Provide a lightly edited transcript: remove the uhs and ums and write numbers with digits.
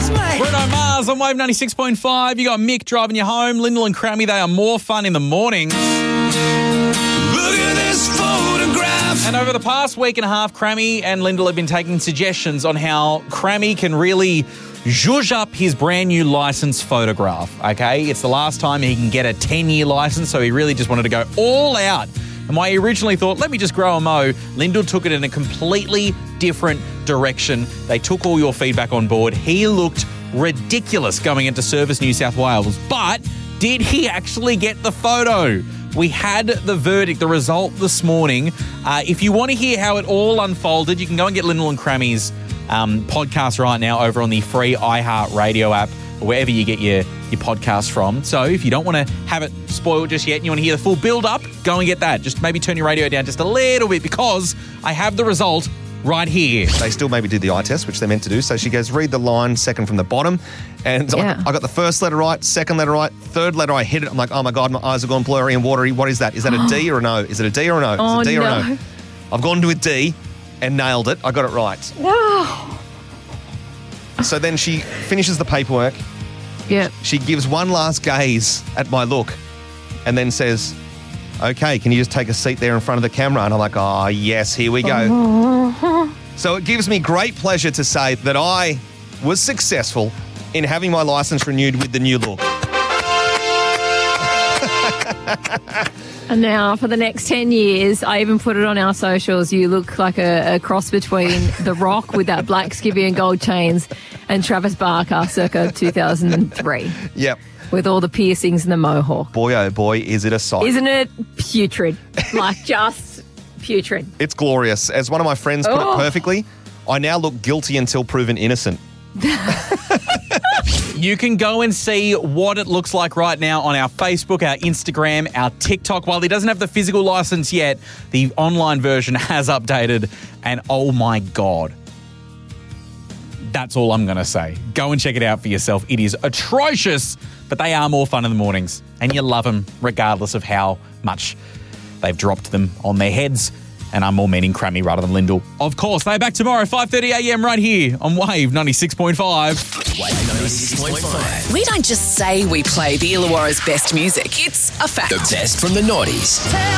Bruno Mars on Wave 96.5. You got Mick driving you home. Lyndall and Crammy, they are more fun in the mornings. Look at this photograph. And over the past week and a half, Crammy and Lyndall have been taking suggestions on how Crammy can really zhuzh up his brand new license photograph, okay? It's the last time he can get a 10-year license, so he really just wanted to go all out. And while he originally thought, let me just grow a mo, Lyndall took it in a completely different direction. They took all your feedback on board. He looked ridiculous going into Service New South Wales. But did he actually get the photo? We had the verdict, the result this morning. If you want to hear how it all unfolded, you can go and get Lyndall and Crammy's podcast right now over on the free iHeartRadio app or wherever you get your podcast from. So if you don't want to have it spoiled just yet and you want to hear the full build-up, go and get that. Just maybe turn your radio down just a little bit because I have the result right here. They still maybe did the eye test, which they're meant to do. So she goes, read the line second from the bottom. And Yeah. I got the first letter right, second letter right, third letter I hit it. I'm like, oh my God, my eyes have gone blurry and watery. What is that? Is that a D or a no? Is it a D or a no? Oh, Is it a D or a no. no? I've gone to a D and nailed it. I got it right. No. So then she finishes the paperwork. Yep. She gives one last gaze at my look and then says, okay, can you just take a seat there in front of the camera? And I'm like, oh, yes, here we go. So it gives me great pleasure to say that I was successful in having my license renewed with the new look. And now for the next 10 years, I even put it on our socials. You look like a cross between The Rock with that black skivvy and gold chains and Travis Barker circa 2003 Yep. with all the piercings and the mohawk. Boy, oh boy, is it a sight. Isn't it putrid? Like just putrid. It's glorious. As one of my friends put it perfectly, I now look guilty until proven innocent. You can go and see what it looks like right now on our Facebook, our Instagram, our TikTok. While he doesn't have the physical license yet, the online version has updated. And oh my God, that's all I'm going to say. Go and check it out for yourself. It is atrocious, but they are more fun in the mornings. And you love them regardless of how much they've dropped them on their heads. And I'm more meaning Crammy rather than Lyndall. Of course, they're back tomorrow, 5:30 a.m. right here on Wave 96.5. Wave 96.5. We don't just say we play the Illawarra's best music. It's a fact. The best from the noughties.